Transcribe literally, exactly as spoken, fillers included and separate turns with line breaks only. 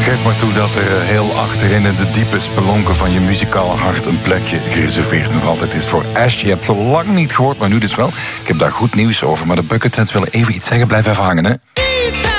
Geef maar toe dat er heel achterin in de diepe spelonken van je muzikale hart een plekje gereserveerd nog altijd is voor Ash. Je hebt ze lang niet gehoord, maar nu dus wel. Ik heb daar goed nieuws over, maar de Bucketheads willen even iets zeggen. Blijf even hangen, hè.